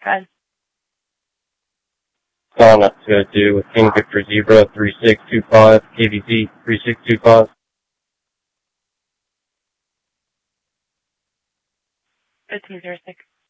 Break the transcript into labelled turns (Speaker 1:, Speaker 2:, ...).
Speaker 1: Good.
Speaker 2: Calling up 202 with King Victor Zebra 3625, KVZ 3625.
Speaker 1: 1506.